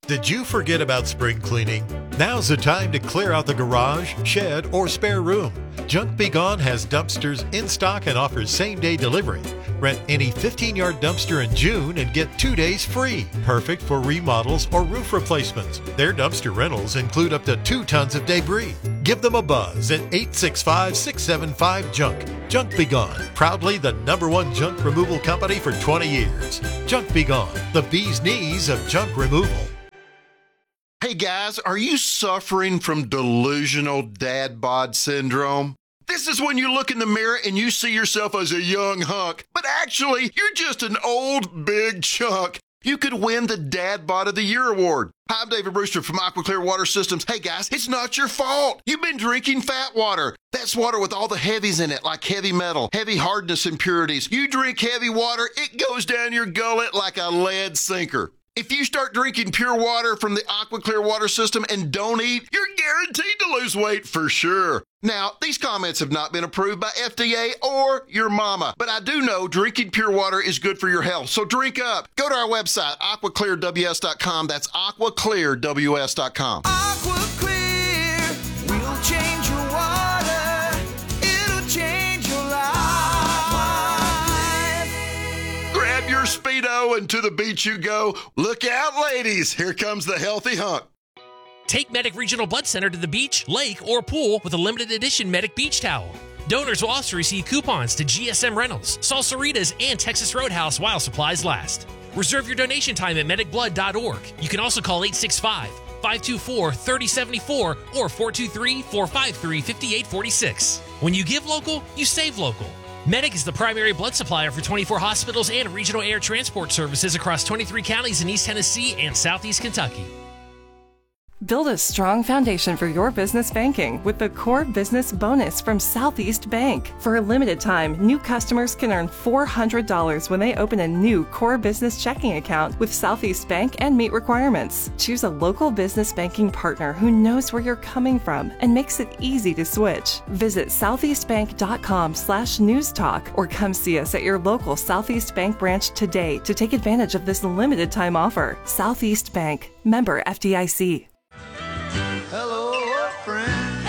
Did you forget about spring cleaning? Now's the time to clear out the garage, shed, or spare room. Junk Be Gone has dumpsters in stock and offers same-day delivery. Rent any 15-yard dumpster in June and get 2 days free. Perfect for remodels or roof replacements. Their dumpster rentals include up to 2 tons of debris. Give them a buzz at 865-675-JUNK. Junk Be Gone, proudly the #1 junk removal company for 20 years. Junk Be Gone, the bee's knees of junk removal. Hey guys, are you suffering from delusional dad bod syndrome? This is when you look in the mirror and you see yourself as a young hunk, but actually, you're just an old big chunk. You could win the Dad Bod of the Year award. Hi, I'm David Brewster from AquaClear Water Systems. Hey guys, it's not your fault. You've been drinking fat water. That's water with all the heavies in it, like heavy metal, heavy hardness impurities. You drink heavy water, it goes down your gullet like a lead sinker. If you start drinking pure water from the AquaClear Water System and don't eat, you're guaranteed to lose weight for sure. Now, these comments have not been approved by FDA or your mama, but I do know drinking pure water is good for your health, so drink up. Go to our website, aquaclearws.com. That's aquaclearws.com. AquaClear will change your water. It'll change your life. Grab your Speedo and to the beach you go. Look out, ladies. Here comes the healthy hunk. Take Medic Regional Blood Center to the beach, lake, or pool with a limited edition Medic Beach Towel. Donors will also receive coupons to GSM Rentals, Salsaritas, and Texas Roadhouse while supplies last. Reserve your donation time at medicblood.org. You can also call 865-524-3074 or 423-453-5846. When you give local, you save local. Medic is the primary blood supplier for 24 hospitals and regional air transport services across 23 counties in East Tennessee and Southeast Kentucky. Build a strong foundation for your business banking with the Core Business Bonus from Southeast Bank. For a limited time, new customers can earn $400 when they open a new Core Business checking account with Southeast Bank and meet requirements. Choose a local business banking partner who knows where you're coming from and makes it easy to switch. Visit southeastbank.com/newstalk or come see us at your local Southeast Bank branch today to take advantage of this limited time offer. Southeast Bank, member FDIC. Hello, old friend.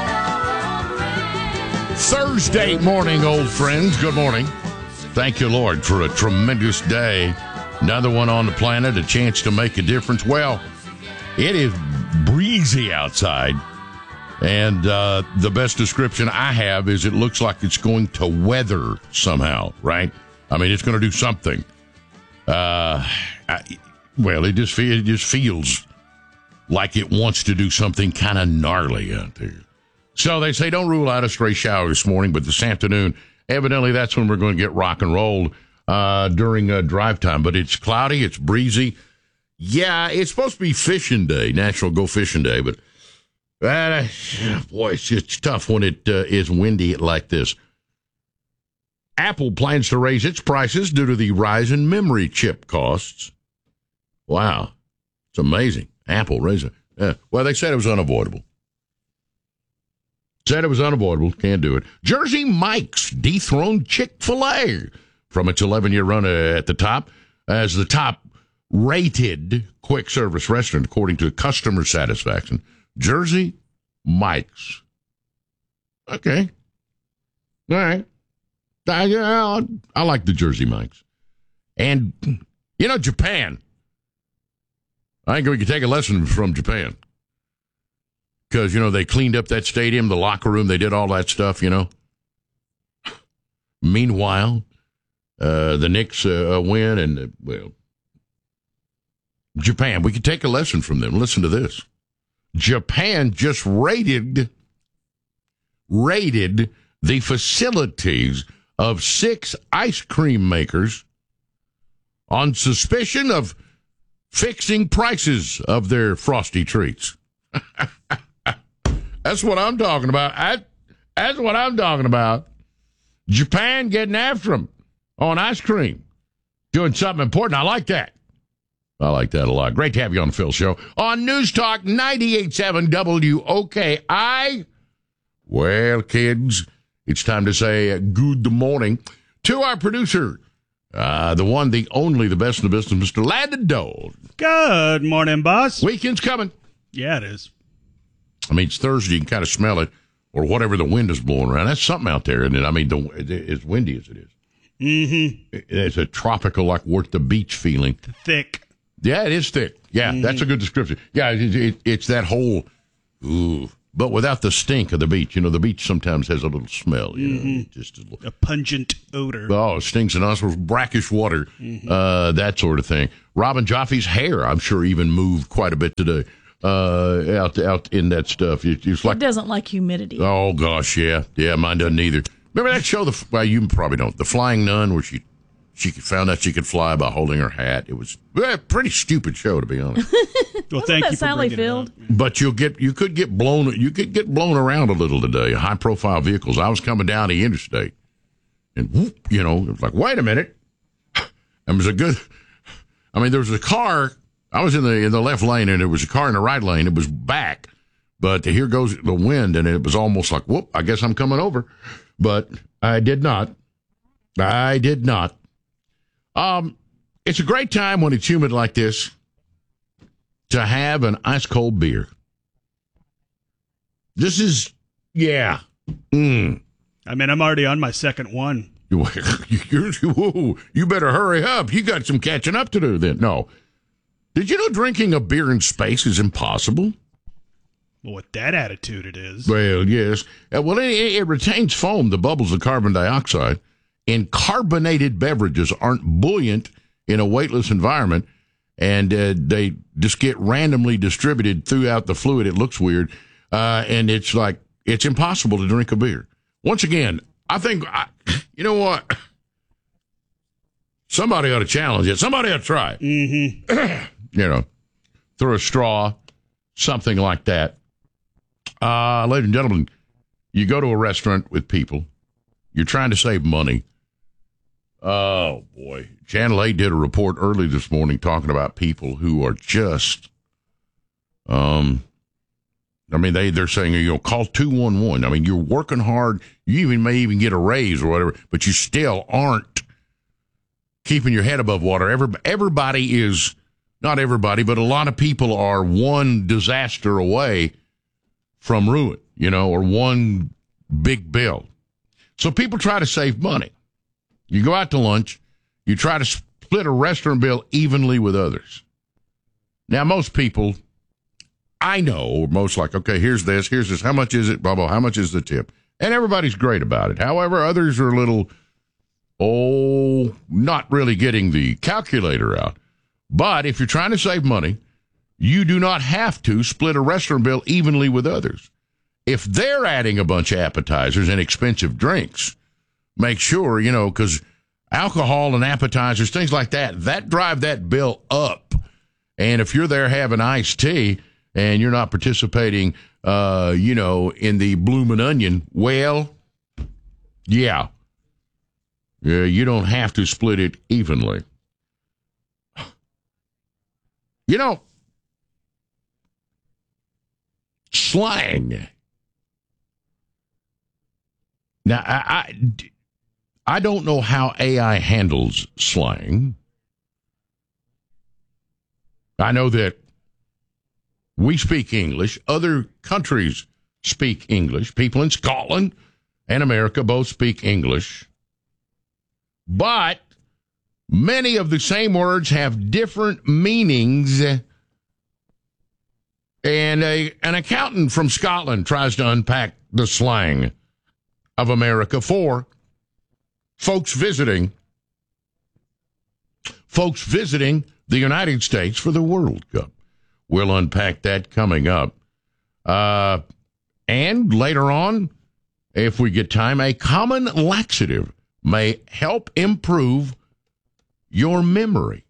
Thursday morning, old friends. Good morning. Thank you, Lord, for a tremendous day. Another one on the planet, a chance to make a difference. Well, it is breezy outside, and the best description I have is it looks like it's going to weather somehow, right? I mean, it's going to do something. It just feels like it wants to do something kind of gnarly out there. So they say don't rule out a stray shower this morning, but this afternoon, evidently that's when we're going to get rock and roll during drive time. But it's cloudy, it's breezy. Yeah, it's supposed to be fishing day, National Go Fishing Day, but boy, it's tough when it is windy like this. Apple plans to raise its prices due to the rise in memory chip costs. Wow, it's amazing. Apple raising. Well, they said it was unavoidable. Can't do it. Jersey Mike's dethroned Chick-fil-A from its 11-year run at the top as the top-rated quick-service restaurant according to customer satisfaction. Jersey Mike's. Okay. All right. I like the Jersey Mike's. And, Japan. I think we could take a lesson from Japan. Because, they cleaned up that stadium, the locker room, they did all that stuff, Meanwhile, the Knicks win, and, Japan, we could take a lesson from them. Listen to this. Japan just raided the facilities of 6 ice cream makers on suspicion of fixing prices of their frosty treats. That's what I'm talking about. That's what I'm talking about. Japan getting after them on ice cream. Doing something important. I like that. I like that a lot. Great to have you on the Phil Show. On News Talk 98.7 WOKI. Well, kids, it's time to say good morning to our producer. The one, the only, the best in the business, Mr. Landon Dole. Good morning, boss. Weekend's coming. Yeah, it is. I mean, it's Thursday. You can kind of smell it, or whatever the wind is blowing around. That's something out there, isn't it? I mean, as windy as it is. Mm-hmm. It's a tropical, like we're at the beach feeling. Thick. Yeah, it is thick. Yeah, that's a good description. Yeah, it's that whole, ooh, but without the stink of the beach. You know, the beach sometimes has a little smell, you know, just a pungent odor. Oh, stinks and nostrils, brackish water, that sort of thing. Robin Joffe's hair, I'm sure, even moved quite a bit today out in that stuff. It's like, it doesn't like humidity. Oh, gosh, yeah. Yeah, mine doesn't either. Remember that show, well, you probably don't, The Flying Nun, where she found out she could fly by holding her hat. It was a pretty stupid show, to be honest. Well, thank you for Sally bringing Field? it up. But you could get blown around a little today. High profile vehicles. I was coming down the interstate, and whoop, you know, it was like, wait a minute. There was a car. I was in the left lane, and there was a car in the right lane. It was back, but here goes the wind, and it was almost like, whoop, I guess I'm coming over. But I did not. It's a great time when it's humid like this to have an ice cold beer. This is, yeah. I mean, I'm already on my second one. You better hurry up. You got some catching up to do then. No. Did you know drinking a beer in space is impossible? Well, with that attitude, it is. Well, yes. Well, it retains foam, the bubbles of carbon dioxide, and carbonated beverages aren't buoyant in a weightless environment, and they just get randomly distributed throughout the fluid. It looks weird, and it's impossible to drink a beer. Once again, I think, you know what? Somebody ought to challenge it. Somebody ought to try it. Mm-hmm. You know, through a straw, something like that. Ladies and gentlemen, you go to a restaurant with people. You're trying to save money. Oh, boy. Channel 8 did a report early this morning talking about people who are just, they're saying, you know, call 211. I mean, you're working hard. You may even get a raise or whatever, but you still aren't keeping your head above water. Everybody is, not everybody, but a lot of people are one disaster away from ruin, you know, or one big bill. So people try to save money. You go out to lunch, you try to split a restaurant bill evenly with others. Now, most people, I know, are most like, okay, here's this, how much is it, blah, blah, how much is the tip? And everybody's great about it. However, others are a little, not really getting the calculator out. But if you're trying to save money, you do not have to split a restaurant bill evenly with others. If they're adding a bunch of appetizers and expensive drinks, make sure, you know, because alcohol and appetizers, things like that drive that bill up. And if you're there having iced tea and you're not participating, you know, in the bloomin' onion, well, yeah, you don't have to split it evenly. You know, slang. Now, I don't know how AI handles slang. I know that we speak English. Other countries speak English. People in Scotland and America both speak English. But many of the same words have different meanings. And an accountant from Scotland tries to unpack the slang of America for folks visiting the United States for the World Cup. We'll unpack that coming up. And later on, if we get time, a common laxative may help improve your memory.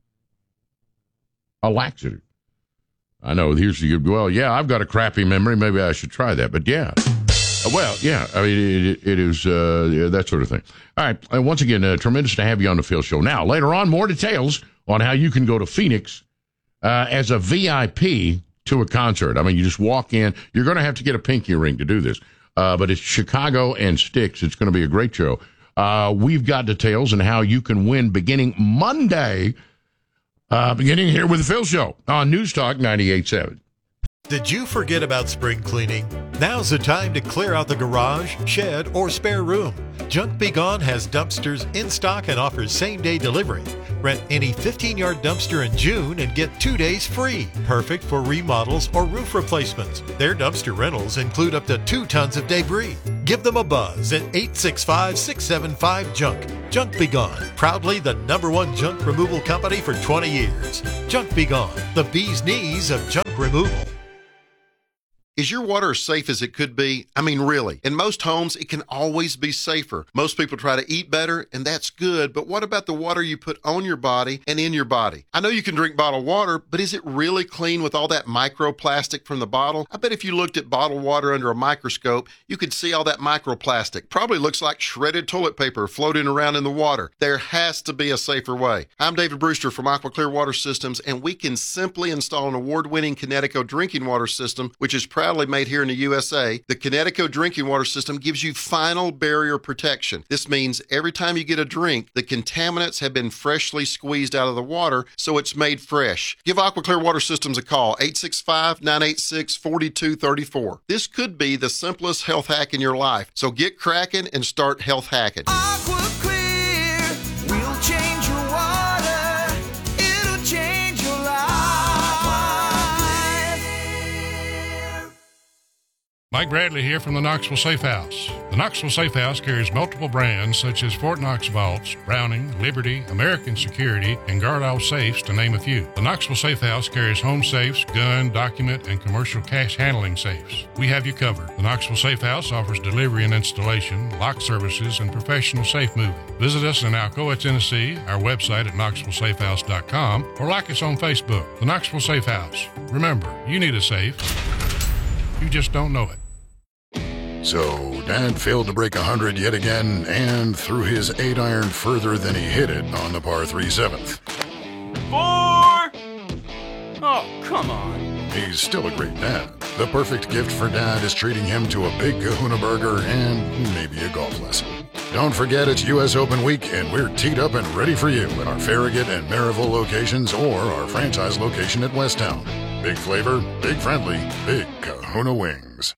A laxative. I know, I've got a crappy memory. Maybe I should try that. But yeah. Well, yeah, I mean, it is that sort of thing. All right. Once again, tremendous to have you on the Phil Show. Now, later on, more details on how you can go to Phoenix as a VIP to a concert. I mean, you just walk in. You're going to have to get a pinky ring to do this. But it's Chicago and Styx. It's going to be a great show. We've got details on how you can win beginning Monday Beginning here with the Phil Show on News Talk 98.7. Did you forget about spring cleaning? Now's the time to clear out the garage, shed, or spare room. Junk Be Gone has dumpsters in stock and offers same-day delivery. Rent any 15-yard dumpster in June and get 2 days free. Perfect for remodels or roof replacements. Their dumpster rentals include up to 2 tons of debris. Give them a buzz at 865-675-JUNK. Junk Be Gone, proudly the #1 junk removal company for 20 years. Junk Be Gone, the bee's knees of junk removal. Is your water as safe as it could be? I mean, really. In most homes, it can always be safer. Most people try to eat better, and that's good, but what about the water you put on your body and in your body? I know you can drink bottled water, but is it really clean with all that microplastic from the bottle? I bet if you looked at bottled water under a microscope, you could see all that microplastic. Probably looks like shredded toilet paper floating around in the water. There has to be a safer way. I'm David Brewster from Aqua Clear Water Systems, and we can simply install an award-winning Connecticut drinking water system, which is proudly made here in the USA. The Connecticut drinking water system gives you final barrier protection. This means every time you get a drink, the contaminants have been freshly squeezed out of the water, so it's made fresh. Give Aqua Clear Water Systems a call, 865-986-4234. This could be the simplest health hack in your life, so get cracking and start health hacking. Aqua Clear, we'll change your water. It'll change your life. Mike Bradley here from the Knoxville Safe House. The Knoxville Safe House carries multiple brands such as Fort Knox Vaults, Browning, Liberty, American Security, and Guardall Safes, to name a few. The Knoxville Safe House carries home safes, gun, document, and commercial cash handling safes. We have you covered. The Knoxville Safe House offers delivery and installation, lock services, and professional safe moving. Visit us in Alcoa, Tennessee, our website at KnoxvilleSafeHouse.com, or like us on Facebook. The Knoxville Safe House. Remember, you need a safe. You just don't know it. So, Dad failed to break 100 yet again and threw his 8-iron further than he hit it on the par 3 7th. 4! Oh, come on. He's still a great dad. The perfect gift for Dad is treating him to a big Kahuna burger and maybe a golf lesson. Don't forget it's U.S. Open week, and we're teed up and ready for you at our Farragut and Maryville locations or our franchise location at Westtown. Big flavor, big friendly, big Kahuna wings.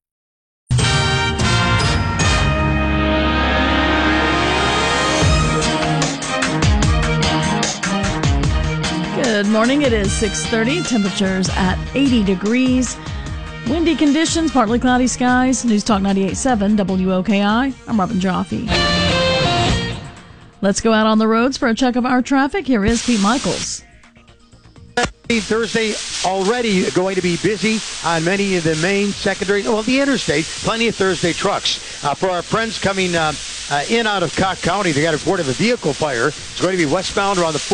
Good morning. It is 6:30. Temperatures at 80 degrees. Windy conditions, partly cloudy skies. News Talk 98.7 WOKI. I'm Robin Joffe. Let's go out on the roads for a check of our traffic. Here is Pete Michaels. Thursday already going to be busy on many of the main secondary, the interstate. Plenty of Thursday trucks. For our friends coming in out of Cock County, they got a report of a vehicle fire. It's going to be westbound around the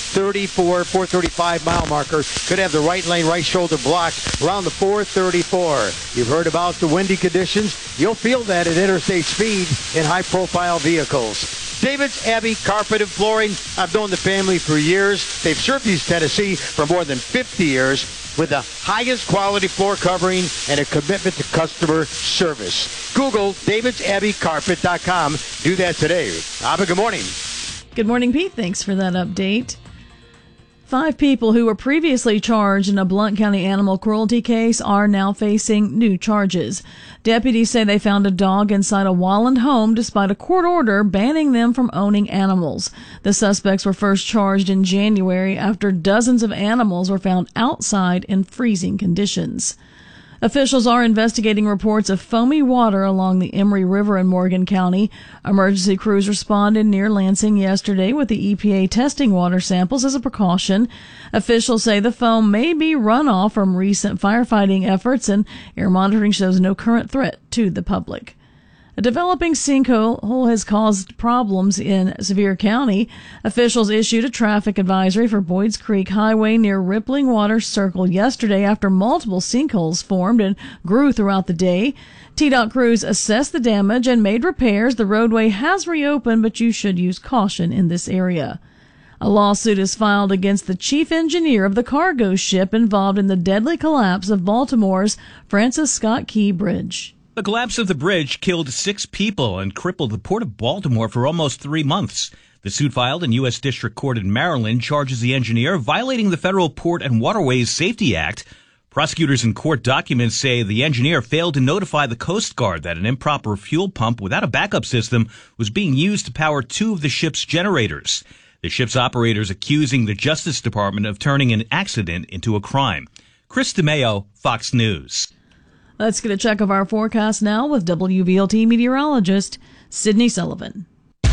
435 mile marker. Could have the right lane, right shoulder blocked around the 434. You've heard about the windy conditions. You'll feel that at interstate speed in high-profile vehicles. David's Abbey Carpet and Flooring. I've known the family for years. They've served East Tennessee for more than 50 years with the highest quality floor covering and a commitment to customer service. Google davidsabbeycarpet.com. Do that today. Abba, good morning. Good morning, Pete. Thanks for that update. 5 people who were previously charged in a Blount County animal cruelty case are now facing new charges. Deputies say they found a dog inside a Walland home despite a court order banning them from owning animals. The suspects were first charged in January after dozens of animals were found outside in freezing conditions. Officials are investigating reports of foamy water along the Emery River in Morgan County. Emergency crews responded near Lansing yesterday with the EPA testing water samples as a precaution. Officials say the foam may be runoff from recent firefighting efforts, and air monitoring shows no current threat to the public. A developing sinkhole has caused problems in Sevier County. Officials issued a traffic advisory for Boyd's Creek Highway near Rippling Water Circle yesterday after multiple sinkholes formed and grew throughout the day. TDOT crews assessed the damage and made repairs. The roadway has reopened, but you should use caution in this area. A lawsuit is filed against the chief engineer of the cargo ship involved in the deadly collapse of Baltimore's Francis Scott Key Bridge. The collapse of the bridge killed 6 people and crippled the port of Baltimore for almost 3 months. The suit filed in U.S. District Court in Maryland charges the engineer violating the Federal Port and Waterways Safety Act. Prosecutors in court documents say the engineer failed to notify the Coast Guard that an improper fuel pump without a backup system was being used to power two of the ship's generators. The ship's operators accusing the Justice Department of turning an accident into a crime. Chris DeMeo, Fox News. Let's get a check of our forecast now with WVLT meteorologist Sydney Sullivan.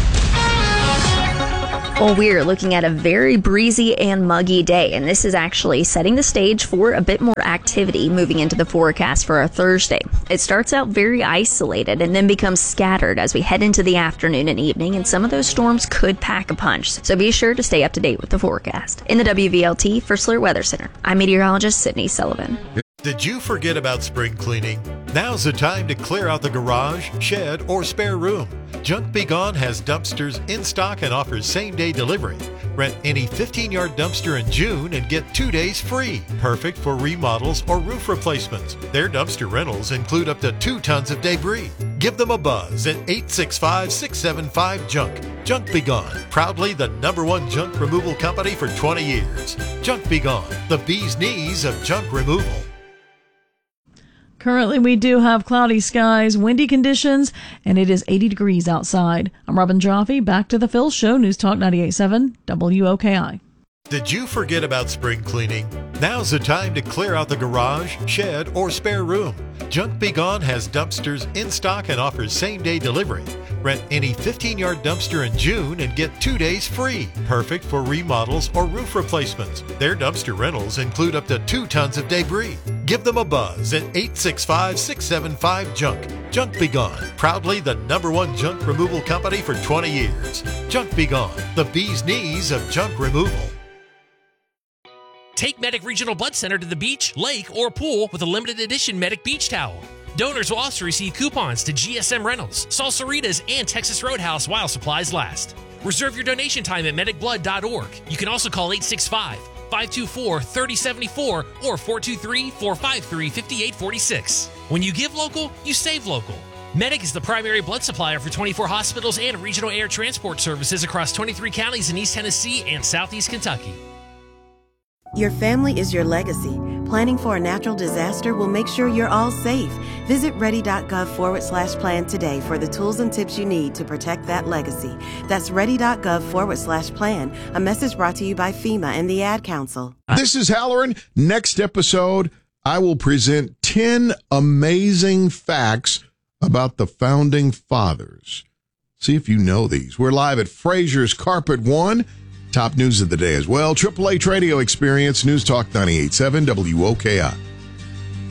Well, we're looking at a very breezy and muggy day, and this is actually setting the stage for a bit more activity moving into the forecast for our Thursday. It starts out very isolated and then becomes scattered as we head into the afternoon and evening, and some of those storms could pack a punch, so be sure to stay up to date with the forecast. In the WVLT First Alert Weather Center, I'm meteorologist Sydney Sullivan. Did you forget about spring cleaning? Now's the time to clear out the garage, shed, or spare room. Junk Be Gone has dumpsters in stock and offers same-day delivery. Rent any 15-yard dumpster in June and get 2 days free. Perfect for remodels or roof replacements. Their dumpster rentals include up to 2 tons of debris. Give them a buzz at 865-675-JUNK. Junk Be Gone, proudly the #1 junk removal company for 20 years. Junk Be Gone, the bee's knees of junk removal. Currently, we do have cloudy skies, windy conditions, and it is 80 degrees outside. I'm Robin Jaffe. Back to the Phil Show, News Talk 98.7 WOKI. Did you forget about spring cleaning? Now's the time to clear out the garage, shed, or spare room. Junk Be Gone has dumpsters in stock and offers same-day delivery. Rent any 15-yard dumpster in June and get 2 days free. Perfect for remodels or roof replacements. Their dumpster rentals include up to 2 tons of debris. Give them a buzz at 865-675-JUNK. Junk Be Gone, proudly the #1 junk removal company for 20 years. Junk Be Gone, the bee's knees of junk removal. Take Medic Regional Blood Center to the beach, lake, or pool with a limited edition Medic Beach Towel. Donors will also receive coupons to GSM Rentals, Salsaritas, and Texas Roadhouse while supplies last. Reserve your donation time at medicblood.org. You can also call 865-524-3074 or 423-453-5846. When you give local, you save local. Medic is the primary blood supplier for 24 hospitals and regional air transport services across 23 counties in East Tennessee and Southeast Kentucky. Your family is your legacy. Planning for a natural disaster will make sure you're all safe. Visit ready.gov/plan today for the tools and tips you need to protect that legacy. That's ready.gov/plan. A message brought to you by FEMA and the Ad Council. This is Halloran. Next episode, I will present 10 amazing facts about the Founding Fathers. See if you know these. We're live at Frazier's Carpet One. Top news of the day as well. Triple H Radio Experience, News Talk 98.7 WOKI.